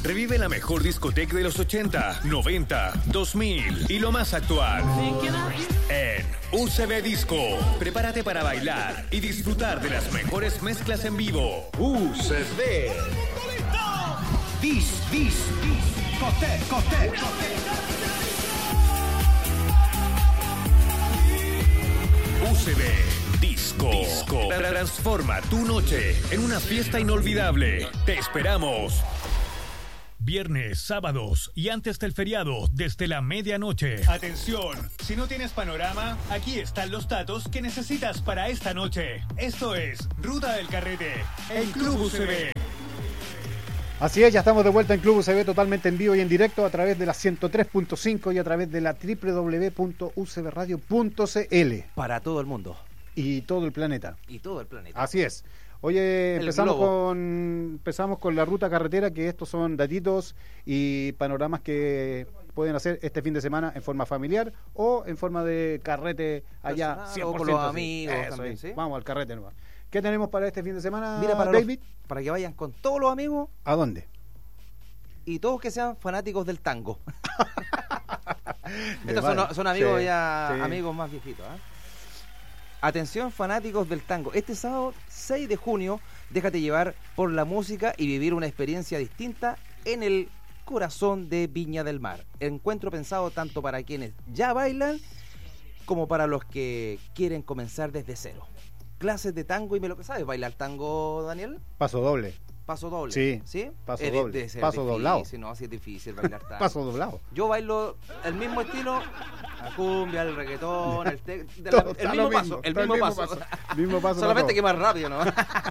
Revive la mejor discoteca de los 80, 90, 2000 y lo más actual. En UCB Disco. Prepárate para bailar y disfrutar de las mejores mezclas en vivo. UCB. Discote. UCB Disco. Transforma tu noche en una fiesta inolvidable. Te esperamos. Viernes, sábados y antes del feriado desde la medianoche. Atención, si no tienes panorama, aquí están los datos que necesitas para esta noche. Esto es Ruta del Carrete, el Club UCB. Así es, ya estamos de vuelta en Club UCB totalmente en vivo y en directo a través de la 103.5 y a través de la www.ucbradio.cl. Para todo el mundo. Y todo el planeta. Así es. Oye, empezamos con la ruta carretera, que estos son datitos y panoramas que pueden hacer este fin de semana en forma familiar o en forma de carrete allá, 100%. O con los amigos también, ¿sí? Vamos al carrete nomás. ¿Qué tenemos para este fin de semana, Mira, David? Para que vayan con todos los amigos. ¿A dónde? Y todos que sean fanáticos del tango. Estos son amigos amigos más viejitos, ¿eh? Atención, fanáticos del tango. Este sábado 6 de junio, déjate llevar por la música y vivir una experiencia distinta en el corazón de Viña del Mar. Encuentro pensado tanto para quienes ya bailan como para los que quieren comenzar desde cero. Clases de tango y ¿sabes bailar tango, Daniel? Paso doble. Paso doble. Sí. Paso doble. Paso doblado. No, así es difícil bailar tango. Paso doblado. Yo bailo el mismo estilo, la cumbia, el reggaetón, el mismo paso. Solamente que más rápido, ¿no?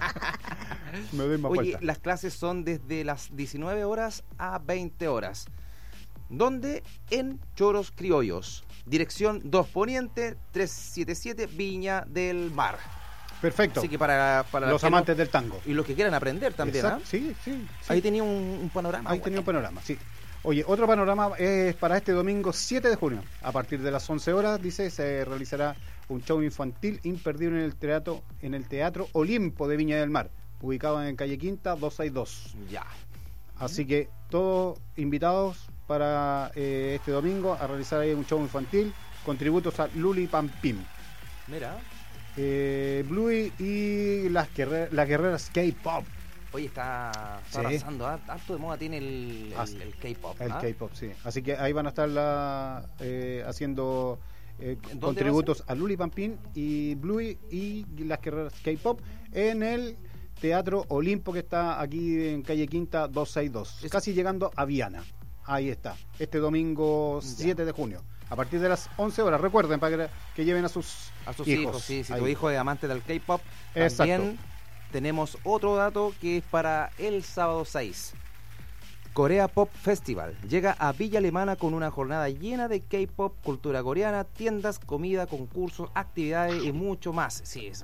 Me doy más vuelta. Las clases son desde las 19 horas a 20 horas. ¿Dónde? En Choros Criollos. Dirección 2 Poniente, 377 Viña del Mar. Perfecto. Así que para los amantes del tango. Y los que quieran aprender también, ¿ah? Sí. Ahí tenía un panorama. Ahí tenía un panorama, sí. Oye, otro panorama es para este domingo 7 de junio. A partir de las 11 horas, dice, se realizará un show infantil imperdible en el Teatro Olimpo de Viña del Mar, ubicado en calle Quinta 262. Ya. Así que todos invitados para este domingo a realizar ahí un show infantil con tributos a Luli Pampim. Mira. Bluey y las guerreras K-pop. Oye, está arrasando, harto de moda tiene el K-pop. El K-pop, sí. Así que ahí van a estar haciendo con tributos a Luli Pampín y Bluey y las guerreras K-pop en el Teatro Olimpo, que está aquí en calle Quinta 262, casi llegando a Viana. Ahí está, este domingo 7 de junio. A partir de las 11 horas, recuerden, para que lleven a sus hijos. Sí, si tu hijo es amante del K-pop, exacto. También tenemos otro dato que es para el sábado 6. Corea Pop Festival llega a Villa Alemana con una jornada llena de K-pop, cultura coreana, tiendas, comida, concursos, actividades y mucho más. Sí, eso.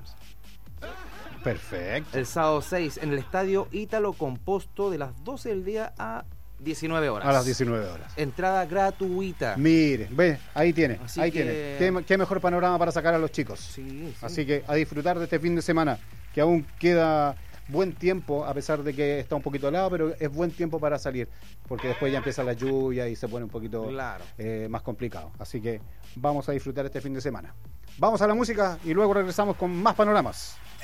Perfecto. El sábado 6 en el Estadio Ítalo Composto de las 12 del día a 19 horas. A las 19 horas. Entrada gratuita. Mire, ve, ahí tiene. Qué mejor panorama para sacar a los chicos. Sí. Así que a disfrutar de este fin de semana, que aún queda buen tiempo, a pesar de que está un poquito helado, pero es buen tiempo para salir, porque después ya empieza la lluvia y se pone un poquito más complicado. Así que vamos a disfrutar este fin de semana. Vamos a la música y luego regresamos con más panoramas.